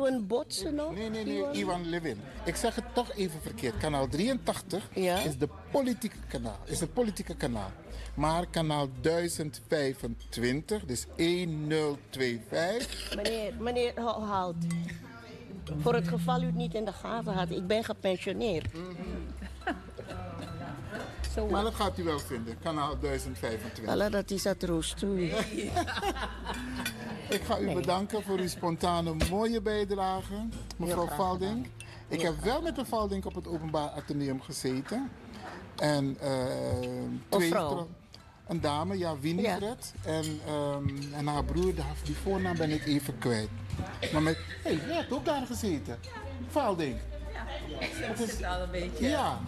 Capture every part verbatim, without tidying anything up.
Iwan Botsen nog? Nee, nee, nee, Iwan Levin. Ik zeg het toch even verkeerd. Kanaal drieëntachtig Ja? is, de politieke kanaal, is het politieke kanaal. Maar kanaal duizend vijfentwintig, dus honderd vijfentwintig... Meneer, meneer, ho- houd. Voor het geval u het niet in de gaten had, ik ben gepensioneerd. Zo. Maar dat gaat u wel vinden, kanaal duizend vijfentwintig. Allah, dat is het roost. Ik ga u bedanken voor uw spontane mooie bijdrage, mevrouw Heel graag Valdink. Ik heb wel met de Valdink op het Openbaar Atheneum gezeten. En uh, twee vrouw? Een dame, ja, Winifred. Ja. En, um, en haar broer, die voornaam ben ik even kwijt. Maar met, hé, hey, jij hebt ook daar gezeten. Valdink. Ja, ik zit al een beetje. Ja.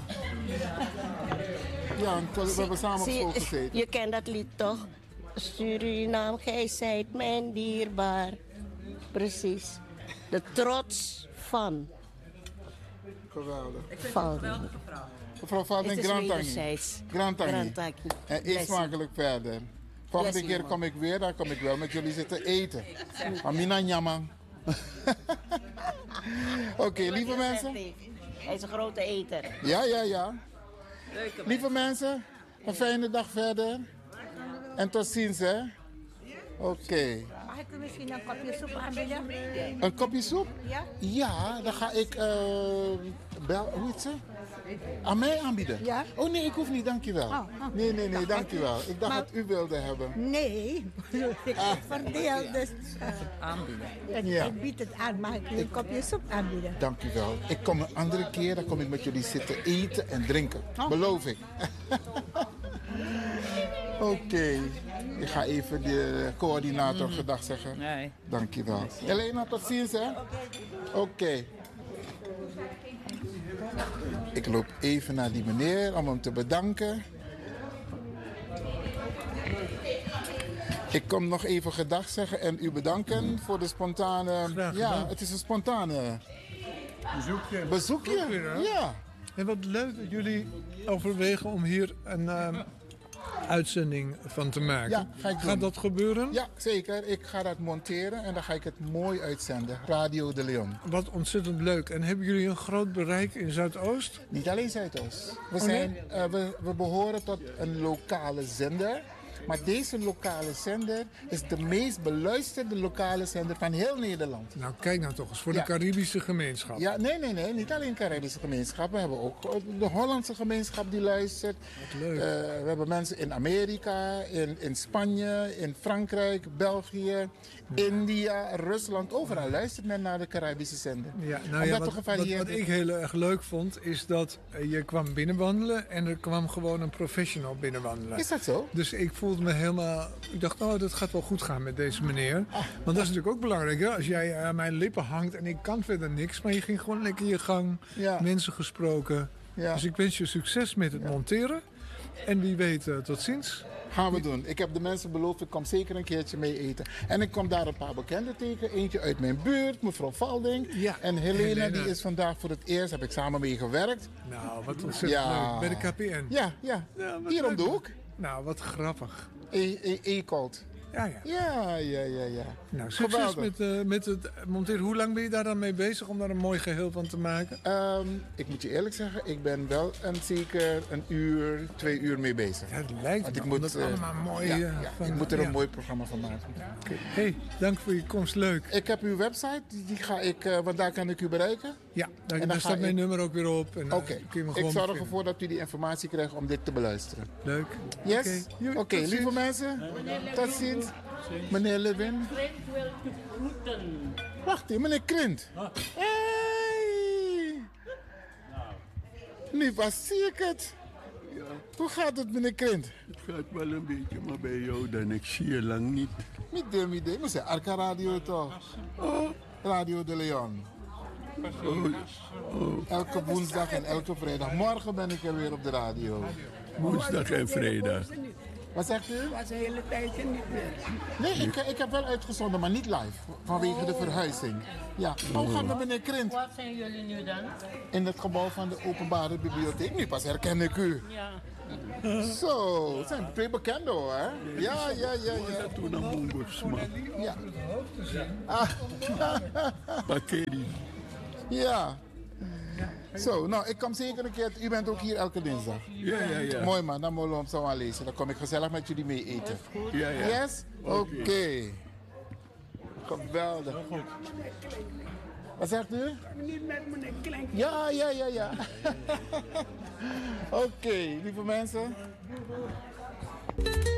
Ja, we hebben samen op school gezeten. Je kent dat lied toch? Suriname, gij zijt mijn dierbaar. Precies. De trots van. Geweldig. Ik vind het Valdink. een geweldige vrouw. Mevrouw Valdink, Grantangi. Grantangi. En eet smakelijk verder. Volgende keer kom ik weer, dan kom ik wel met jullie zitten eten. Amina Nyaman. Oké, okay, lieve mensen. Hij is een grote eter. Ja, ja, ja. Lieve mensen, een fijne dag verder. En tot ziens, hè. Oké. Okay. Mag ik u misschien een kopje soep aanbieden? Een kopje soep? Ja. Ja, dan ga ik, uh, bel, hoe heet ze? Aan mij aanbieden? Ja. Oh nee, ik hoef niet, dankjewel. Oh, oh. Nee, nee, nee, dankjewel. Ik dacht maar, dat u wilde hebben. Nee, ik ah. verdeel dus. Uh, aanbieden. Ik, ja. ik bied het aan, mag ik u een kopje soep aanbieden? Dank u wel. Ik kom een andere keer, dan kom ik met jullie zitten eten en drinken. Oh. Beloof ik. Oké, okay. Ik ga even de coördinator mm. gedag zeggen. Nee. Dank je wel. Elena, tot ziens, hè? Oké. Okay. Ik loop even naar die meneer om hem te bedanken. Ik kom nog even gedag zeggen en u bedanken voor de spontane... Ja, het is een spontane... Bezoekje. Bezoekje, Bezoekje ja. En wat leuk dat jullie overwegen om hier een uh, uitzending van te maken. Ja, ga ik doen. Gaat dat gebeuren? Ja, zeker. Ik ga dat monteren en dan ga ik het mooi uitzenden. Radio de Leon. Wat ontzettend leuk. En hebben jullie een groot bereik in Zuidoost? Niet alleen Zuidoost. We, zijn, uh, we, we behoren tot een lokale zender. Maar deze lokale zender is de meest beluisterde lokale zender van heel Nederland. Nou, kijk nou toch eens, voor ja. de Caribische gemeenschap. Ja, nee, nee, nee, niet alleen de Caribische gemeenschap. We hebben ook de Hollandse gemeenschap die luistert. Wat leuk. Uh, we hebben mensen in Amerika, in, in Spanje, in Frankrijk, België, ja. India, Rusland. Overal luistert men naar de Caribische zender. Ja, nou ja, wat, wat, wat ik heel erg leuk vond, is dat je kwam binnenwandelen en er kwam gewoon een professional binnenwandelen. Is dat zo? Dus ik voelde me helemaal... Ik dacht, oh, dat gaat wel goed gaan met deze meneer. Ah, Want dat is natuurlijk ook belangrijk. Hè? Als jij aan mijn lippen hangt en ik kan verder niks, maar je ging gewoon lekker je gang, ja. mensen gesproken. Ja. Dus ik wens je succes met het ja. monteren. En wie weet, uh, tot ziens. Gaan we doen. Ik heb de mensen beloofd, ik kom zeker een keertje mee eten. En ik kom daar een paar bekenden tegen. Eentje uit mijn buurt, mevrouw Valdink. Ja. En Helena, Helena, die is vandaag voor het eerst, heb ik samen mee gewerkt. Nou, wat ontzettend ja. leuk. Bij de K P N. Ja, ja. ja hier om de hoek. Nou, wat grappig. E-Cold. Ja, ja. Ja, ja, ja, ja. Nou, succes met, uh, met het monteren. Hoe lang ben je daar dan mee bezig om daar een mooi geheel van te maken? Um, ik moet je eerlijk zeggen, ik ben wel een, zeker een uur, twee uur mee bezig. Ja, het lijkt me, ik moet dat uh, allemaal mooi... Ja, uh, ja, van, ik moet er een ja. mooi programma van maken. Okay. Hey, dank voor je komst, leuk. Ik heb uw website, die ga ik, uh, want daar kan ik u bereiken. Ja, daar, daar staat mijn ik... nummer ook weer op. Oké, okay. uh, ik zorg ervoor dat u die informatie krijgt om dit te beluisteren. Leuk. Yes? Oké, okay. okay, lieve mensen, tot ziens. Meneer Levin. Krint wil te groeten. Wacht even, meneer Krint. Hé! Hey. Nu pas zie ik het. Ja. Hoe gaat het, meneer Krint? Het gaat wel een beetje, maar bij jou dan. Ik zie je lang niet. Niet dum idee, maar zeg Arca Radio toch? Oh. Radio de Leon. Oh. Oh. Elke woensdag en elke vrijdag. Morgen ben ik er weer op de radio. Woensdag en vrijdag. Wat zegt u? Was de hele tijdje niet meer. Nee, ik, ik heb wel uitgezonden, maar niet live. Vanwege oh. de verhuizing. Ja. Hoe gaat het, meneer Krint? Waar zijn jullie nu dan? In het gebouw van de openbare bibliotheek. Nu pas herken ik u. Ja. Zo, het zijn twee bekenden hoor. Ja, ja, ja, ja. Dat toen een mongo's, man. Ja. Ah. Bakeri. Ja. Zo, nou, ik kom zeker een keer. U bent ook hier elke dinsdag. Ja, ja, ja. Mooi man, dan moeten we hem zo aan lezen. Dan kom ik gezellig met jullie mee eten. Ja, ja. Yes? Oké. Okay. Geweldig. Wat zegt u? Niet met meneer Klink. Ja, ja, ja, ja. Oké, okay, lieve mensen.